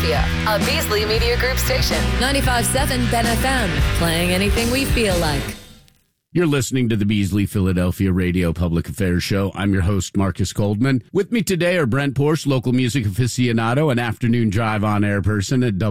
Philadelphia, a Beasley Media Group station. 95.7 Ben FM, playing anything we feel like. You're listening to the Beasley Philadelphia Radio Public Affairs Show. I'm your host, Marcus Goldman. With me today are Brent Porsche, local music aficionado, an afternoon drive on-air person at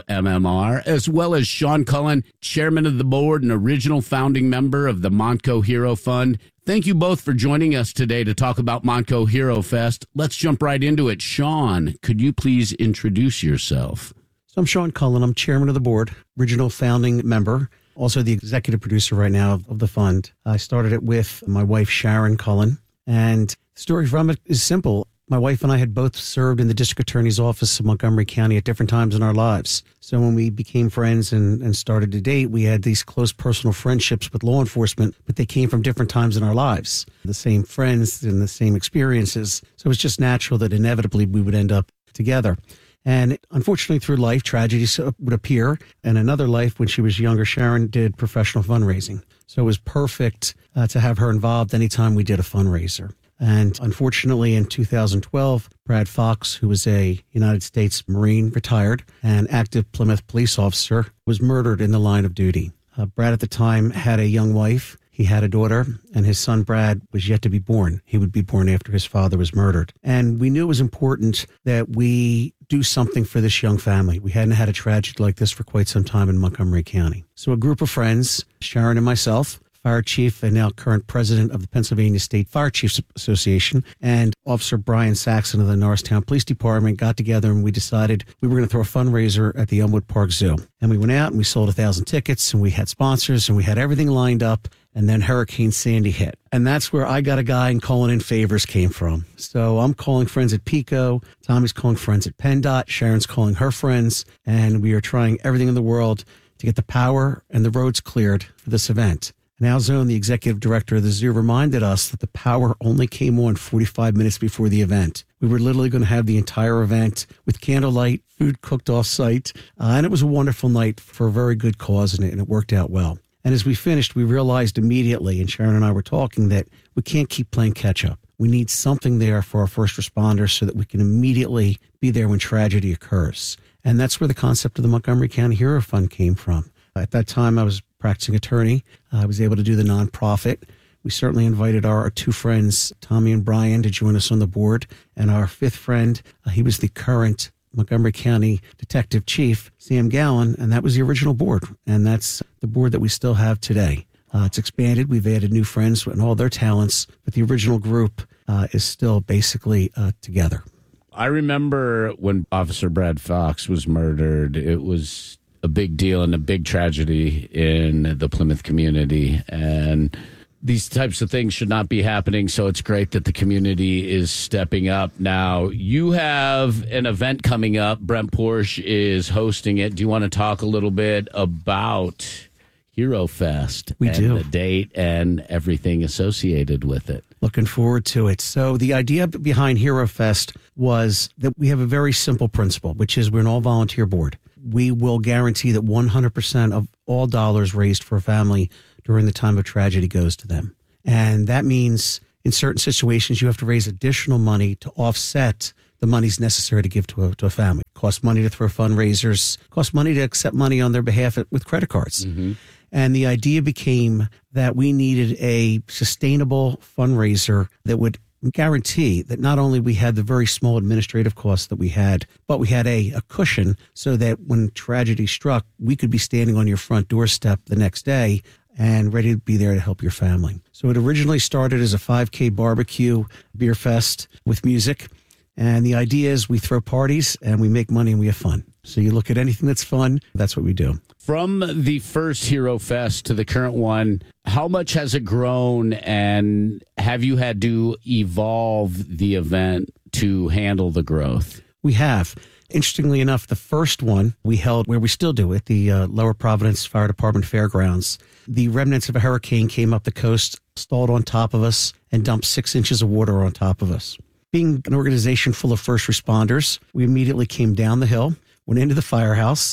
WMMR, as well as Sean Cullen, chairman of the board and original founding member of the Montco Hero Fund. Thank you both for joining us today to talk about Montco Hero Fest. Let's jump right into it. Sean, could you please introduce yourself? So I'm Sean Cullen. I'm chairman of the board, original founding member, also the executive producer right now of the fund. I started it with my wife, Sharon Cullen, and the story from it is simple. My wife and I had both served in the district attorney's office of Montgomery County at different times in our lives. So when we became friends and started to date, we had these close personal friendships with law enforcement, but they came from different times in our lives. The same friends and the same experiences. So it was just natural that inevitably we would end up together. And unfortunately, through life, tragedies would appear. And another life, when she was younger, Sharon did professional fundraising. So it was perfect to have her involved anytime we did a fundraiser. And unfortunately, in 2012, Brad Fox, who was a United States Marine, retired, and active Plymouth police officer, was murdered in the line of duty. Brad at the time had a young wife. He had a daughter, and his son, Brad, was yet to be born. He would be born after his father was murdered. And we knew it was important that we do something for this young family. We hadn't had a tragedy like this for quite some time in Montgomery County. So a group of friends, Sharon and myself, Fire Chief and now current president of the Pennsylvania State Fire Chiefs Association, and Officer Brian Saxon of the Norristown Police Department got together and we decided we were going to throw a fundraiser at the Elmwood Park Zoo. And we went out and we sold 1,000 tickets and we had sponsors and we had everything lined up. And then Hurricane Sandy hit. And that's where I got a guy and calling in favors came from. So I'm calling friends at PECO, Tommy's calling friends at PennDOT, Sharon's calling her friends, and we are trying everything in the world to get the power and the roads cleared for this event. And Al Zone, the executive director of the zoo, reminded us that the power only came on 45 minutes before the event. We were literally going to have the entire event with candlelight, food cooked off-site, and it was a wonderful night for a very good cause, and it worked out well. And as we finished, we realized immediately, and Sharon and I were talking, that we can't keep playing catch-up. We need something there for our first responders so that we can immediately be there when tragedy occurs. And that's where the concept of the Montgomery County Hero Fund came from. At that time, I was a practicing attorney. I was able to do the nonprofit. We certainly invited our two friends, Tommy and Brian, to join us on the board. And our fifth friend, he was the current Montgomery County Detective Chief, Sam Gowan, and that was the original board. And that's the board that we still have today. It's expanded. We've added new friends and all their talents, but the original group is still basically together. I remember when Officer Brad Fox was murdered, it was a big deal and a big tragedy in the Plymouth community. And these types of things should not be happening, so it's great that the community is stepping up. Now, you have an event coming up. Brent Porsche is hosting it. Do you want to talk a little bit about Hero Fest? We do. The date and everything associated with it. Looking forward to it. So the idea behind Hero Fest was that we have a very simple principle, which is we're an all-volunteer board. We will guarantee that 100% of all dollars raised for a family during the time of tragedy goes to them. And that means in certain situations, you have to raise additional money to offset the monies necessary to give to a family. It costs money to throw fundraisers, costs money to accept money on their behalf with credit cards. Mm-hmm. And the idea became that we needed a sustainable fundraiser that would guarantee that not only we had the very small administrative costs that we had, but we had a cushion so that when tragedy struck, we could be standing on your front doorstep the next day and ready to be there to help your family. So it originally started as a 5K barbecue beer fest with music. And the idea is we throw parties and we make money and we have fun. So you look at anything that's fun, that's what we do. From the first Hero Fest to the current one, how much has it grown, and have you had to evolve the event to handle the growth? We have. Interestingly enough, the first one we held where we still do it, the Lower Providence Fire Department Fairgrounds. The remnants of a hurricane came up the coast, stalled on top of us, and dumped 6 inches of water on top of us. Being an organization full of first responders, we immediately came down the hill, went into the firehouse.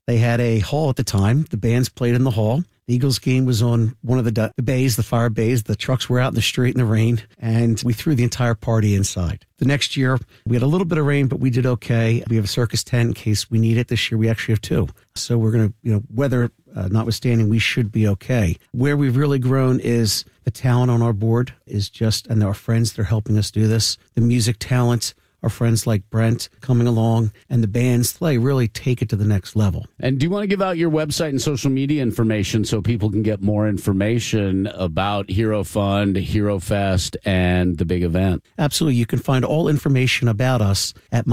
They had a hall at the time. The bands played in the hall. The Eagles game was on one of the bays, the fire bays. The trucks were out in the street in the rain, and we threw the entire party inside. The next year, we had a little bit of rain, but we did okay. We have a circus tent in case we need it. This year, we actually have two. So we're going to, weather notwithstanding, we should be okay. Where we've really grown is the talent on our board is and our friends that are helping us do this. The music talent, our friends like Brent coming along, and the bands really take it to the next level. And do you want to give out your website and social media information so people can get more information about Hero Fund, Hero Fest, and the big event? Absolutely. You can find all information about us at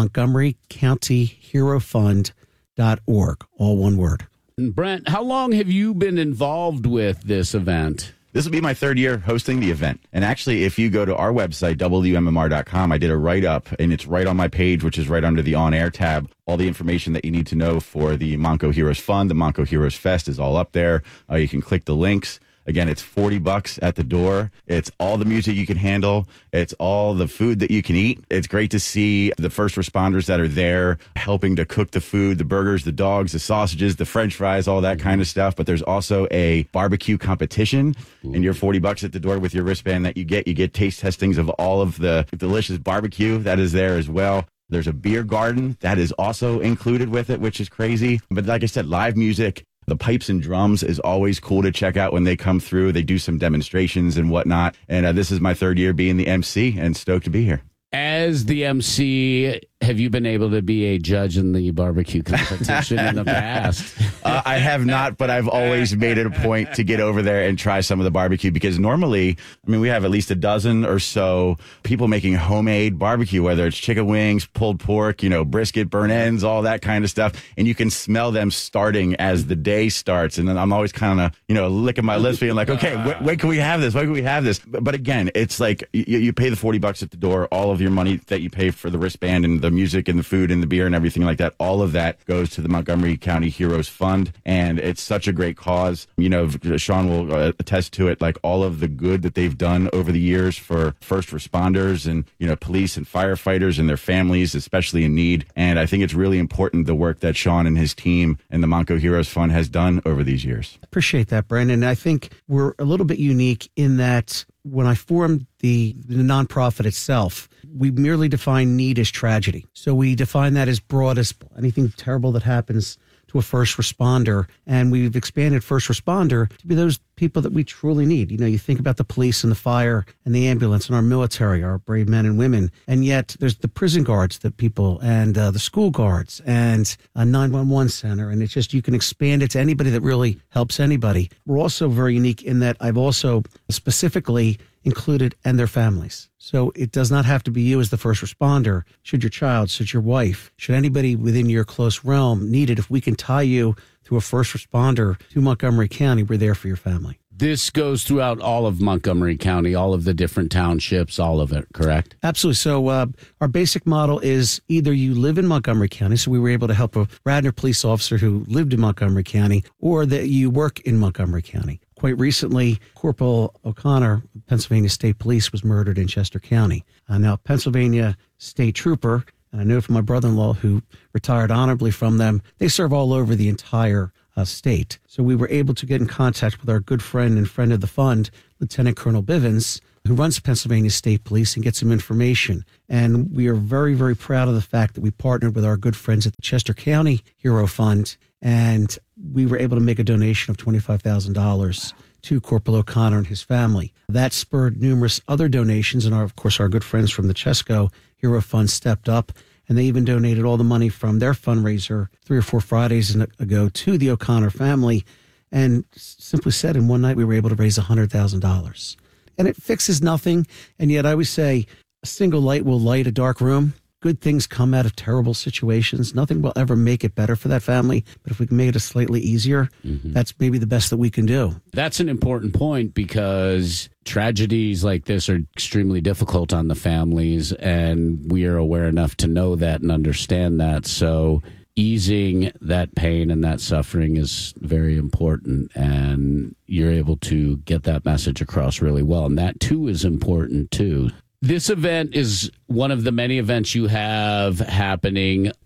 MontgomeryCountyHeroFund.org, all one word. And Brent, how long have you been involved with this event? This will be my third year hosting the event. And actually, if you go to our website, WMMR.com, I did a write-up, and it's right on my page, which is right under the On-Air tab. All the information that you need to know for the Monco Heroes Fund, the Monco Heroes Fest is all up there. You can click the links. Again, it's $40 at the door. It's all the music you can handle. It's all the food that you can eat. It's great to see the first responders that are there helping to cook the food, the burgers, the dogs, the sausages, the French fries, all that kind of stuff. But there's also a barbecue competition, and you're $40 at the door with your wristband that you get. You get taste testings of all of the delicious barbecue that is there as well. There's a beer garden that is also included with it, which is crazy. But like I said, live music. The pipes and drums is always cool to check out when they come through. They do some demonstrations and whatnot. And this is my third year being the MC, and stoked to be here. As the MC, have you been able to be a judge in the barbecue competition in the past? I have not, but I've always made it a point to get over there and try some of the barbecue, because normally, we have at least a dozen or so people making homemade barbecue, whether it's chicken wings, pulled pork, brisket, burn ends, all that kind of stuff. And you can smell them starting as the day starts. And then I'm always kind of, licking my lips being like, okay, when can we have this? When can we have this? But again, it's like you pay the $40 at the door, all of your money that you pay for the wristband and the music and the food and the beer and everything like that, all of that goes to the Montgomery County Heroes Fund, and it's such a great cause. Sean will attest to it, like all of the good that they've done over the years for first responders and police and firefighters and their families, especially in need. And I think it's really important, the work that Sean and his team and the Monco Heroes Fund has done over these years. Appreciate that, Brandon. I think we're a little bit unique in that when I formed the nonprofit itself, we merely define need as tragedy. So we define that as broad as anything terrible that happens to a first responder. And we've expanded first responder to be those people that we truly need. You think about the police and the fire and the ambulance and our military, our brave men and women. And yet there's the prison guards that people and the school guards and a 911 center. And it's just, you can expand it to anybody that really helps anybody. We're also very unique in that I've also specifically included and their families. So it does not have to be you as the first responder. Should your child, should your wife, should anybody within your close realm need it, if we can tie you through a first responder to Montgomery County, we're there for your family. This goes throughout all of Montgomery County, all of the different townships, all of it, correct? Absolutely. So our basic model is either you live in Montgomery County, so we were able to help a Radnor police officer who lived in Montgomery County, or that you work in Montgomery County. Quite recently, Corporal O'Connor, Pennsylvania State Police, was murdered in Chester County. Now, Pennsylvania State Trooper, and I know from my brother-in-law who retired honorably from them, they serve all over the entire state. So we were able to get in contact with our good friend and friend of the fund, Lieutenant Colonel Bivens, who runs Pennsylvania State Police, and get some information. And we are very, very proud of the fact that we partnered with our good friends at the Chester County Hero Fund, and we were able to make a donation of $25,000 to Corporal O'Connor and his family. That spurred numerous other donations, and of course our good friends from the Chesco Hero Fund stepped up, and they even donated all the money from their fundraiser 3 or 4 Fridays ago to the O'Connor family. And simply said, in one night we were able to raise $100,000. And it fixes nothing, and yet I always say a single light will light a dark room. Good things come out of terrible situations. Nothing will ever make it better for that family. But if we can make it slightly easier, that's maybe the best that we can do. That's an important point, because tragedies like this are extremely difficult on the families, and we are aware enough to know that and understand that. So easing that pain and that suffering is very important, and you're able to get that message across really well. And that, too, is important, too. This event is one of the many events you have happening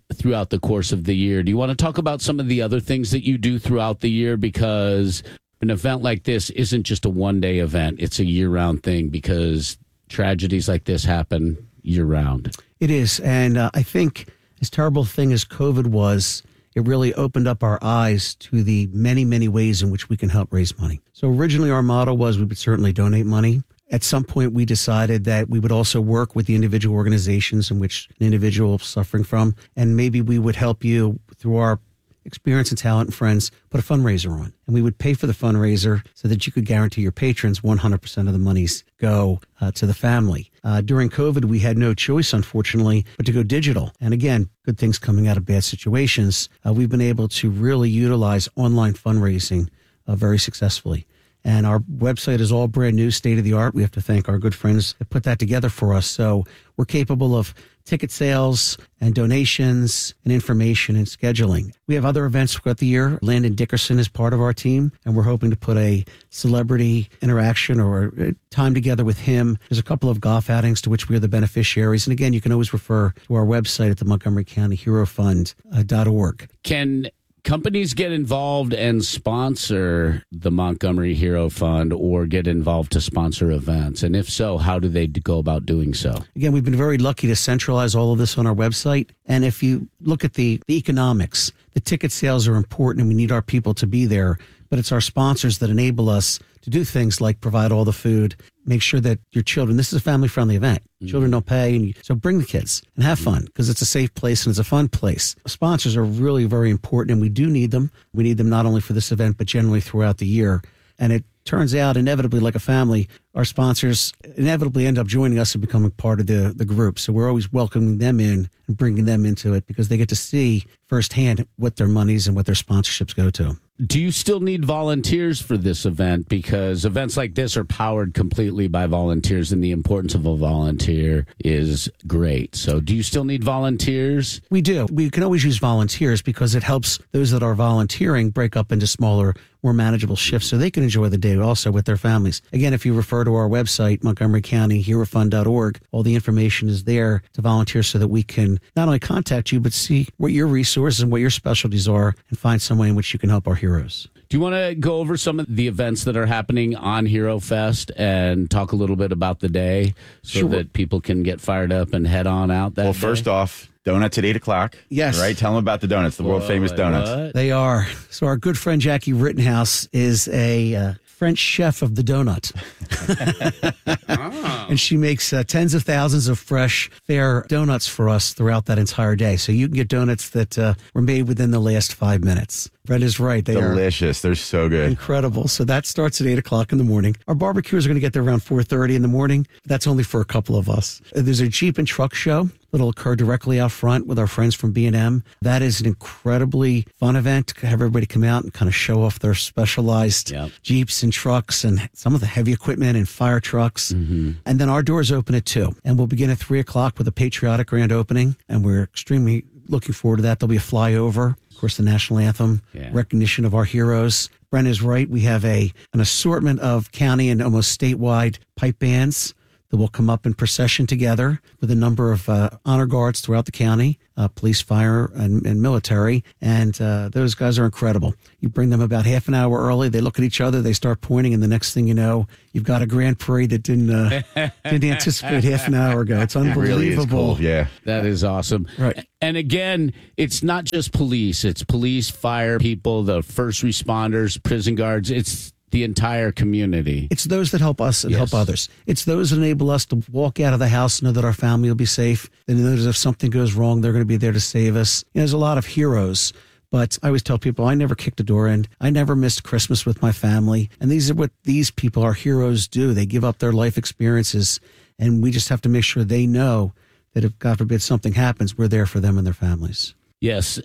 throughout the course of the year. Do you want to talk about some of the other things that you do throughout the year? Because an event like this isn't just a one-day event. It's a year-round thing because tragedies like this happen year-round. It is. And I think as terrible a thing as COVID was, it really opened up our eyes to the many, many ways in which we can help raise money. So originally our motto was we would certainly donate money. At some point, we decided that we would also work with the individual organizations in which an individual is suffering from, and maybe we would help you through our experience and talent and friends, put a fundraiser on. And we would pay for the fundraiser so that you could guarantee your patrons 100% of the monies go to the family. During COVID, we had no choice, unfortunately, but to go digital. And again, good things coming out of bad situations. We've been able to really utilize online fundraising very successfully. And our website is all brand new, state of the art. We have to thank our good friends that put that together for us. So we're capable of ticket sales and donations and information and scheduling. We have other events throughout the year. Landon Dickerson is part of our team, and we're hoping to put a celebrity interaction or time together with him. There's a couple of golf outings to which we are the beneficiaries. And again, you can always refer to our website at the Montgomery County Hero Fund.org. Can companies get involved and sponsor the Montgomery Hero Fund or get involved to sponsor events? And if so, how do they go about doing so? Again, we've been very lucky to centralize all of this on our website. And if you look at the economics, the ticket sales are important and we need our people to be there. But it's our sponsors that enable us to do things like provide all the food, make sure that your children, this is a family-friendly event. Children don't pay, so bring the kids and have fun because it's a safe place and it's a fun place. Sponsors are really very important and we do need them. We need them not only for this event, but generally throughout the year. And it turns out, inevitably, like a family, our sponsors inevitably end up joining us and becoming part of the group. So we're always welcoming them in and bringing them into it because they get to see firsthand what their monies and what their sponsorships go to. Do you still need volunteers for this event? Because events like this are powered completely by volunteers, and the importance of a volunteer is great. So do you still need volunteers? We do. We can always use volunteers because it helps those that are volunteering break up into smaller, more manageable shifts so they can enjoy the day also with their families. Again, if you refer to our website, Montgomery County HeroFund.org, all the information is there to volunteer so that we can not only contact you, but see what your resources and what your specialties are and find some way in which you can help our heroes. Do you want to go over some of the events that are happening on Hero Fest and talk a little bit about the day so that people can get fired up and head on out that day? First off, donuts at 8 o'clock. Yes. Right? Tell them about the donuts, the world famous donuts. What? They are. So our good friend Jackie Rittenhouse is a French chef of the donut. And she makes tens of thousands of fresh, fair donuts for us throughout that entire day. So you can get donuts that were made within the last 5 minutes. Brenda's right. They are delicious. They're so good. incredible. So that starts at 8 o'clock in the morning. Our barbecuers are going to get there around 4:30 in the morning. That's only for a couple of us. There's a Jeep and truck show that'll occur directly out front with our friends from B&M. That is an incredibly fun event to have everybody come out and kind of show off their specialized Jeeps and trucks and some of the heavy equipment and fire trucks. And then our doors open at 2. And we'll begin at 3 o'clock with a patriotic grand opening. And we're extremely looking forward to that. There'll be a flyover, of course, the national anthem, recognition of our heroes. Brenda's right. We have an assortment of county and almost statewide pipe bands that will come up in procession together with a number of honor guards throughout the county, police, fire, and military. And those guys are incredible. You bring them about half an hour early. They look at each other. They start pointing. And the next thing you know, you've got a grand parade that didn't anticipate half an hour ago. It's unbelievable. Really is cool. Yeah. That is awesome. Right. And again, it's not just police. It's police, fire people, the first responders, prison guards. It's the entire community. It's those that help us and help others. It's those that enable us to walk out of the house, know that our family will be safe, and know that if something goes wrong, they're going to be there to save us. You know, there's a lot of heroes, but I always tell people I never kicked a door in. I never missed Christmas with my family. And these are what these people, our heroes, do. They give up their life experiences, and we just have to make sure they know that if, God forbid, something happens, we're there for them and their families. Yes,